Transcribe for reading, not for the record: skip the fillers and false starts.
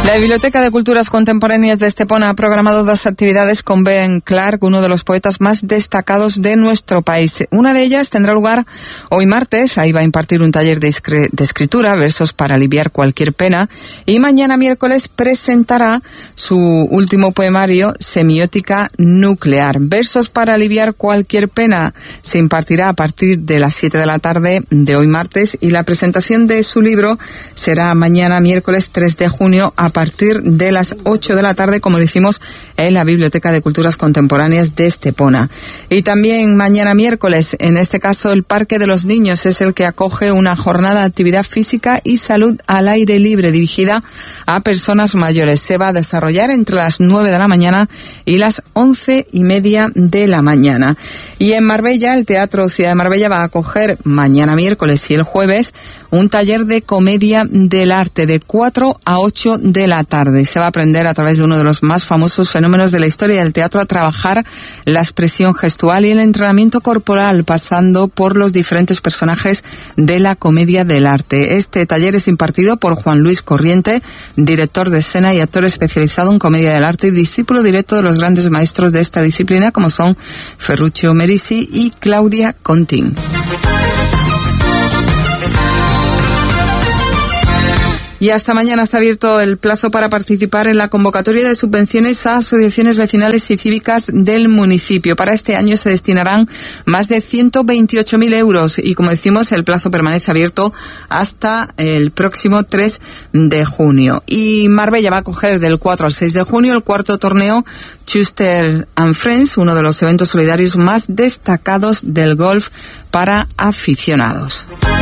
La Biblioteca de Culturas Contemporáneas de Estepona ha programado 2 actividades con Ben Clark, uno de los poetas más destacados de nuestro país. Una de ellas tendrá lugar hoy martes. Ahí va a impartir un taller de escritura, versos para aliviar cualquier pena. Y mañana miércoles presentará su último poemario, Semiótica Nuclear. Versos para aliviar cualquier pena se impartirá a partir de las 7 de la tarde de hoy martes, y la presentación de su libro será mañana miércoles 3 de junio a partir de las 8 de la tarde, como decimos, en la Biblioteca de Culturas Contemporáneas de Estepona. Y también mañana miércoles, en este caso, el Parque de los Niños es el que acoge una jornada de actividad física y salud al aire libre dirigida a personas mayores. Se va a desarrollar entre las 9 de la mañana y las 11:30 de la mañana. Y en Marbella, el Teatro Ciudad de Marbella va a acoger mañana miércoles y el jueves un taller de comedia del arte de 4 a 8 de la tarde. Se va a aprender a través de uno de los más famosos fenómenos de la historia del teatro a trabajar la expresión gestual y el entrenamiento corporal, pasando por los diferentes personajes de la comedia del arte. Este taller es impartido por Juan Luis Corriente, director de escena y actor especializado en comedia del arte y discípulo directo de los grandes maestros de esta disciplina, como son Ferruccio Merisi y Claudia Contín. Y hasta mañana está abierto el plazo para participar en la convocatoria de subvenciones a asociaciones vecinales y cívicas del municipio. Para este año se destinarán más de 128.000 euros y, como decimos, el plazo permanece abierto hasta el próximo 3 de junio. Y Marbella va a acoger del 4 al 6 de junio el 4º torneo Schuster and Friends, uno de los eventos solidarios más destacados del golf para aficionados.